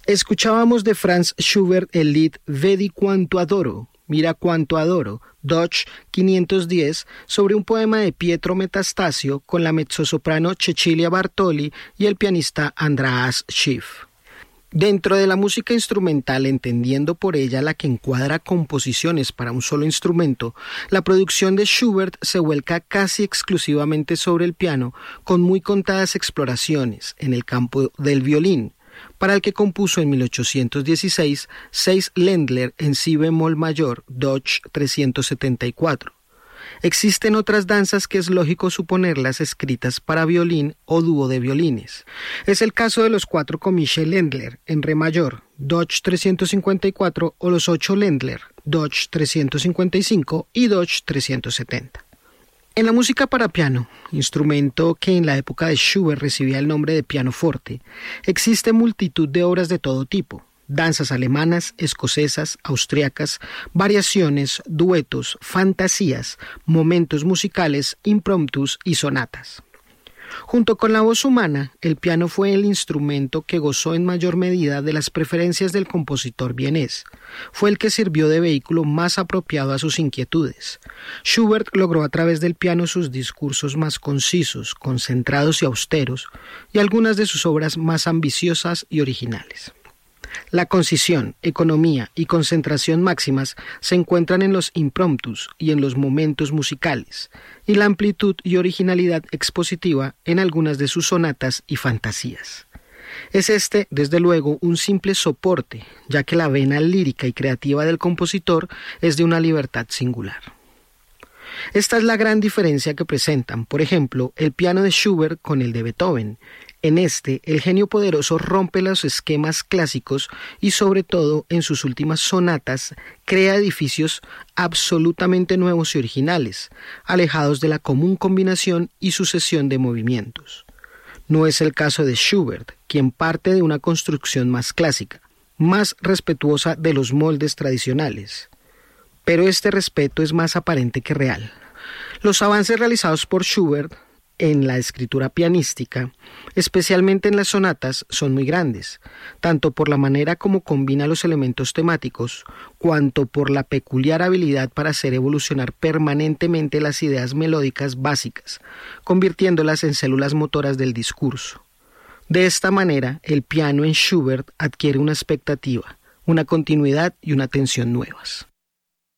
Escuchábamos de Franz Schubert el lied Vedi quanto adoro, mira cuánto adoro, Dodge 510, sobre un poema de Pietro Metastasio con la mezzosoprano Cecilia Bartoli y el pianista András Schiff. Dentro de la música instrumental, entendiendo por ella la que encuadra composiciones para un solo instrumento, la producción de Schubert se vuelca casi exclusivamente sobre el piano, con muy contadas exploraciones en el campo del violín, para el que compuso en 1816 6 Ländler en si bemol mayor, Dodge 374. Existen otras danzas que es lógico suponerlas escritas para violín o dúo de violines. Es el caso de los 4 Comice Ländler en re mayor, Dodge 354, o los 8 Ländler, Dodge 355 y Dodge 370. En la música para piano, instrumento que en la época de Schubert recibía el nombre de pianoforte, existe multitud de obras de todo tipo. Danzas alemanas, escocesas, austriacas, variaciones, duetos, fantasías, momentos musicales, impromptus y sonatas. Junto con la voz humana, el piano fue el instrumento que gozó en mayor medida de las preferencias del compositor vienés. Fue el que sirvió de vehículo más apropiado a sus inquietudes. Schubert logró a través del piano sus discursos más concisos, concentrados y austeros, y algunas de sus obras más ambiciosas y originales. La concisión, economía y concentración máximas se encuentran en los impromptus y en los momentos musicales, y la amplitud y originalidad expositiva en algunas de sus sonatas y fantasías. Es este, desde luego, un simple soporte, ya que la vena lírica y creativa del compositor es de una libertad singular. Esta es la gran diferencia que presentan, por ejemplo, el piano de Schubert con el de Beethoven. En este, el genio poderoso rompe los esquemas clásicos y, sobre todo, en sus últimas sonatas, crea edificios absolutamente nuevos y originales, alejados de la común combinación y sucesión de movimientos. No es el caso de Schubert, quien parte de una construcción más clásica, más respetuosa de los moldes tradicionales. Pero este respeto es más aparente que real. Los avances realizados por Schubert en la escritura pianística, especialmente en las sonatas, son muy grandes, tanto por la manera como combina los elementos temáticos, cuanto por la peculiar habilidad para hacer evolucionar permanentemente las ideas melódicas básicas, convirtiéndolas en células motoras del discurso. De esta manera, el piano en Schubert adquiere una expectativa, una continuidad y una tensión nuevas.